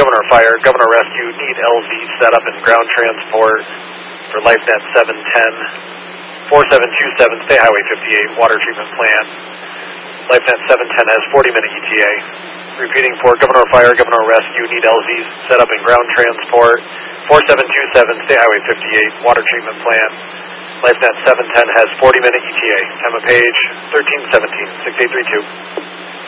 Governor Fire, Governor Rescue, need LZ set up in ground transport for LifeNet 710, 4727 State Highway 58, water treatment plant. LifeNet 710 has 40-minute ETA. Repeating for Governor Fire, Governor Rescue, need LZ set up in ground transport, 4727 State Highway 58, water treatment plant. LifeNet 710 has 40-minute ETA. Time of page 1317, 6832.